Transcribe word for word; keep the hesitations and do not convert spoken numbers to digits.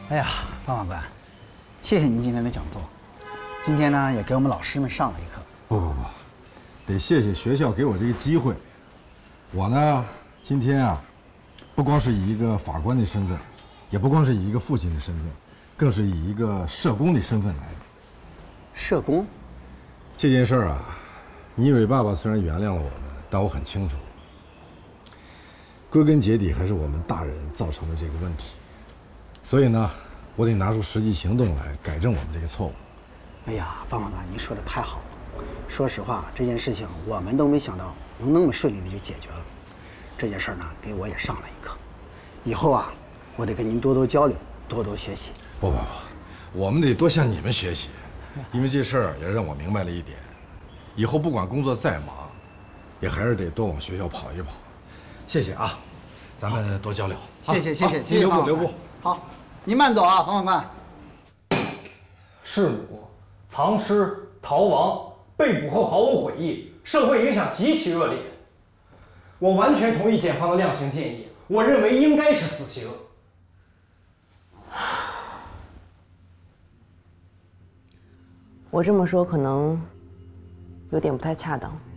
哎呀，方法官，谢谢您今天的讲座。今天呢，也给我们老师们上了一课。 不不不，得谢谢学校给我这个机会。我呢，今天啊，不光是以一个法官的身份，也不光是以一个父亲的身份，更是以一个社工的身份来的。 社工？ 这件事儿啊，倪蕊爸爸虽然原谅了我们，但我很清楚，归根结底还是我们大人造成的这个问题。所以呢，我得拿出实际行动来改正我们这个错误。 哎呀，方法官，您说的太好了。说实话，这件事情我们都没想到能那么顺利的就解决了。这件事儿呢，给我也上了一课。以后啊，我得跟您多多交流，多多学习。 不不不，我们得多向你们学习，因为这事儿也让我明白了一点：以后不管工作再忙，也还是得多往学校跑一跑。谢谢啊，咱们多交流。 谢谢谢谢谢谢。 留步留步。 好，您慢走啊，方法官。 弑母、藏尸、逃亡，被捕后毫无悔意，社会影响极其恶劣。我完全同意检方的量刑建议，我认为应该是死刑。 我这么说可能有点不太恰当。